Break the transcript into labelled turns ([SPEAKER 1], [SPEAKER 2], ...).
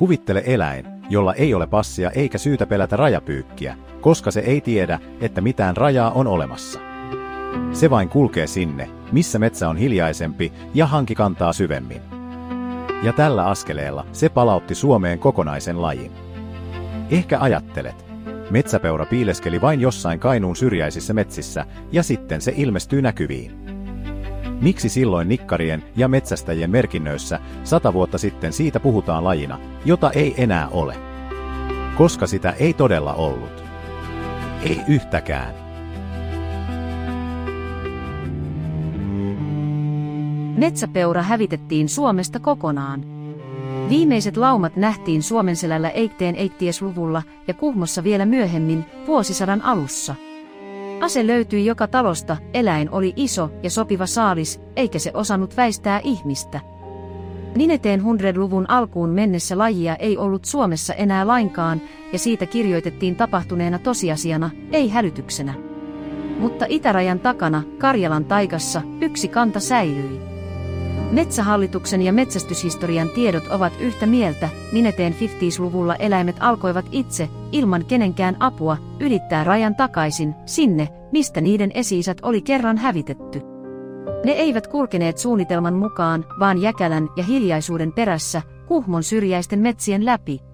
[SPEAKER 1] Kuvittele eläin, jolla ei ole passia eikä syytä pelätä rajapyykkiä, koska se ei tiedä, että mitään rajaa on olemassa. Se vain kulkee sinne, missä metsä on hiljaisempi ja hanki kantaa syvemmin. Ja tällä askeleella se palautti Suomeen kokonaisen lajin. Ehkä ajattelet, metsäpeura piileskeli vain jossain Kainuun syrjäisissä metsissä ja sitten se ilmestyy näkyviin. Miksi silloin nikkarien ja metsästäjien merkinnöissä 100 vuotta sitten siitä puhutaan lajina, jota ei enää ole? Koska sitä ei todella ollut. Ei yhtäkään.
[SPEAKER 2] Metsäpeura hävitettiin Suomesta kokonaan. Viimeiset laumat nähtiin Suomenselällä 1880-luvulla ja Kuhmossa vielä myöhemmin, vuosisadan alussa. Ase löytyi joka talosta, eläin oli iso ja sopiva saalis, eikä se osannut väistää ihmistä. Nineteen 100-luvun alkuun mennessä lajia ei ollut Suomessa enää lainkaan, ja siitä kirjoitettiin tapahtuneena tosiasiana, ei hälytyksenä. Mutta itärajan takana, Karjalan taigassa, yksi kanta säilyi. Metsähallituksen ja metsästyshistorian tiedot ovat yhtä mieltä, nineteen 50-luvulla eläimet alkoivat itse, ilman kenenkään apua, ylittää rajan takaisin, sinne, mistä niiden esi-isät oli kerran hävitetty. Ne eivät kulkeneet suunnitelman mukaan, vaan jäkälän ja hiljaisuuden perässä, Kuhmon syrjäisten metsien läpi.